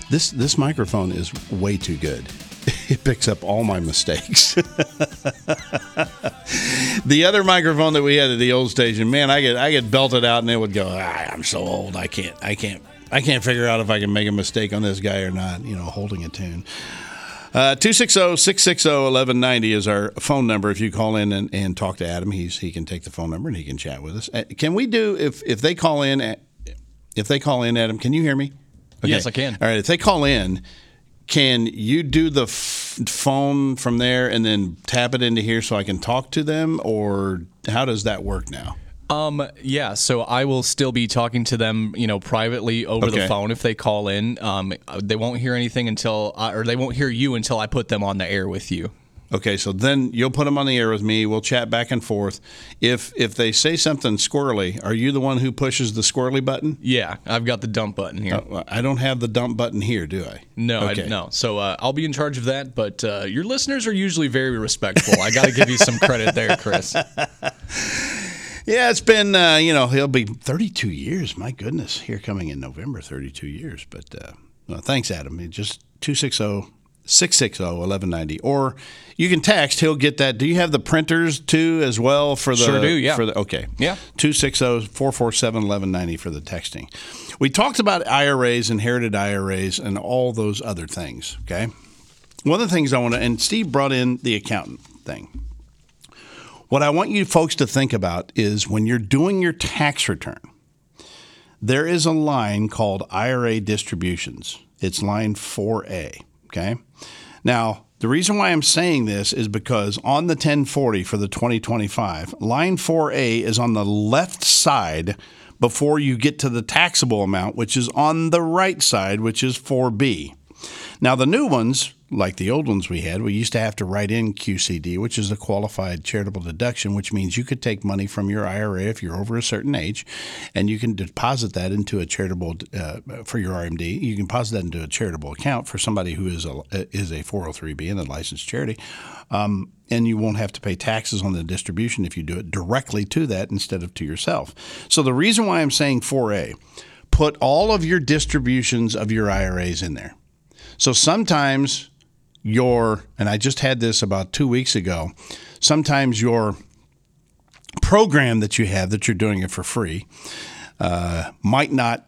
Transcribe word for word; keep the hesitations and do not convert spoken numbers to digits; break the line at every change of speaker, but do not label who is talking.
This this microphone is way too good. It picks up all my mistakes. The other microphone that we had at the old station, man, I get I get belted out and it would go, ah, I'm so old, I can't I can't I can't figure out if I can make a mistake on this guy or not, you know, holding a tune. Uh, two six zero, six six zero, one one nine zero is our phone number. If you call in and, and talk to Adam, he's he can take the phone number and he can chat with us. Uh, can we do, if, if they call in, if they call in, Adam, can you hear me?
Okay. Yes, I can.
All right, if they call in, can you do the f- phone from there and then tap it into here so I can talk to them, or how does that work now?
Um, yeah, so I will still be talking to them, you know, privately over
Okay.
the phone if they call in. Um, they won't hear anything until, uh, or they won't hear you until I put them on the air with you.
Okay, so then you'll put them on the air with me. We'll chat back and forth. If if they say something squirrely, are you the one who pushes the squirrely button?
Yeah, I've got the dump button here.
Uh, I don't have the dump button here, do I?
No,
Okay.
I, no. So uh, I'll be in charge of that, but uh, your listeners are usually very respectful. I got to give you some credit there, Chris.
Yeah, it's been, uh, you know, he'll be thirty-two years. My goodness, here coming in November, thirty-two years. But uh, well, thanks, Adam. It just two six zero, six six zero, one one nine zero. Or you can text. He'll get that. Do you have the printers, too, as well? For the,
Sure do, yeah.
For the, okay.
Yeah.
two six zero, four four seven, one one nine zero for the texting. We talked about I R As, inherited I R As, and all those other things, okay? One of the things I want to, and Steve brought in the accountant thing. What I want you folks to think about is when you're doing your tax return, there is a line called I R A distributions. It's line four A, okay? Now, the reason why I'm saying this is because on the ten forty for the twenty twenty-five, line four A is on the left side before you get to the taxable amount, which is on the right side, which is four B. Now, the new ones, like the old ones we had, we used to have to write in Q C D, which is a qualified charitable deduction, which means you could take money from your I R A if you're over a certain age, and you can deposit that into a charitable, uh, for your R M D, you can deposit that into a charitable account for somebody who is a is a four oh three B and a licensed charity, um, and you won't have to pay taxes on the distribution if you do it directly to that instead of to yourself. So the reason why I'm saying four A, put all of your distributions of your I R As in there. So sometimes your, and I just had this about two weeks ago, sometimes your program that you have that you're doing it for free uh, might not